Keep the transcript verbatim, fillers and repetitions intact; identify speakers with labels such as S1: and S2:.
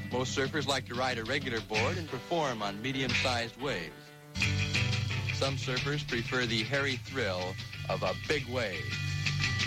S1: Most surfers like to ride a regular board and perform on medium-sized waves. Some surfers prefer the hairy thrill of a big wave.